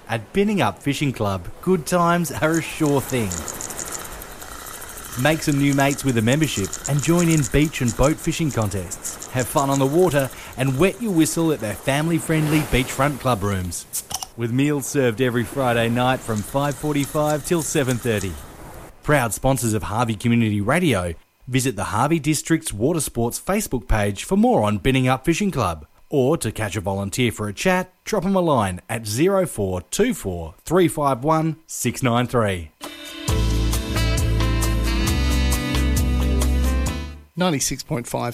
At Binning Up Fishing Club, good times are a sure thing. Make some new mates with a membership and join in beach and boat fishing contests. Have fun on the water and wet your whistle at their family-friendly beachfront club rooms. With meals served every Friday night from 5:45 till 7:30. Proud sponsors of Harvey Community Radio. Visit the Harvey District's Water Sports Facebook page for more on Binning Up Fishing Club. Or to catch a volunteer for a chat, drop them a line at 0424 351 693. 96.5